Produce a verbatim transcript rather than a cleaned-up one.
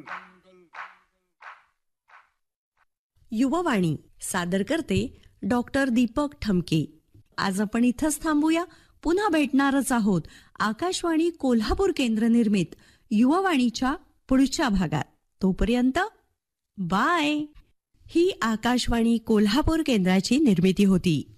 युववाणी सादर करते डॉक्टर दीपक ठमके. आज आपण इथंच थांबूया. पुन्हा भेटणारच आहोत आकाशवाणी कोल्हापूर केंद्र निर्मित युववाणीच्या पुढच्या भागात. तोपर्यंत बाय. ही आकाशवाणी कोल्हापूर केंद्राची निर्मिती होती.